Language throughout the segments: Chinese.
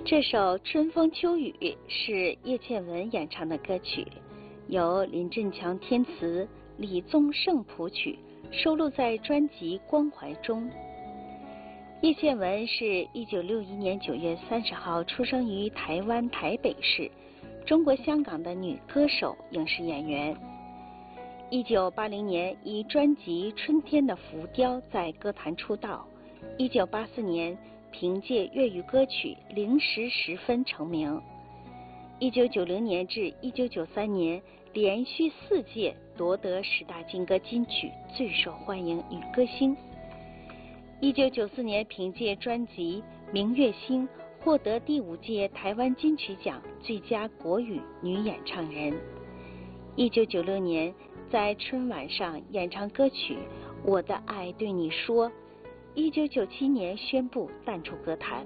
这首《春风秋雨》是叶倩文演唱的歌曲，由林振强填词，李宗盛谱曲，收录在专辑《光怀》中。叶倩文是1961年9月30号出生于台湾台北市，中国香港的女歌手、影视演员。1980年以专辑《春天的浮雕》在歌坛出道，1984年凭借粤语歌曲《零时十分》成名，1990年至1993年连续4届夺得10大金歌金曲最受欢迎女歌星。1994年凭借专辑《明月星》获得第5届台湾金曲奖最佳国语女演唱人。1996年在春晚上演唱歌曲《我的爱对你说》。1997年宣布淡出歌坛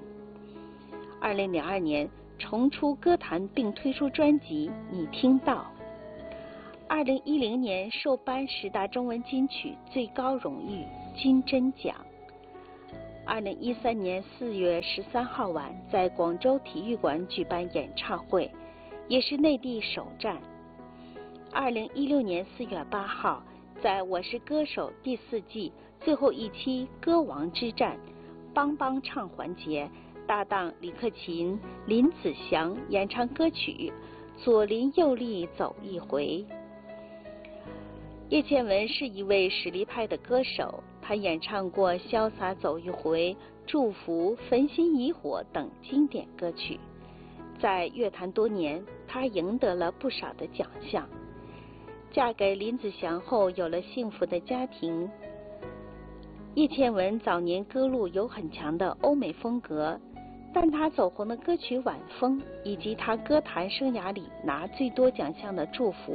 ，2002年重出歌坛并推出专辑《你听到》。2010年受颁10大中文金曲最高荣誉金针奖。2013年4月13号晚在广州体育馆举办演唱会，也是内地首站。2016年4月8号在我是歌手第4季最后一期歌王之战帮帮唱环节，搭档李克勤、林子祥演唱歌曲《左邻右里走一回》。叶倩文是一位实力派的歌手，她演唱过《潇洒走一回》《祝福》《焚心以火》等经典歌曲。在乐坛多年，她赢得了不少的奖项。嫁给林子祥后有了幸福的家庭。叶倩文早年歌路有很强的欧美风格，但她走红的歌曲《晚风》以及她歌坛生涯里拿最多奖项的《祝福》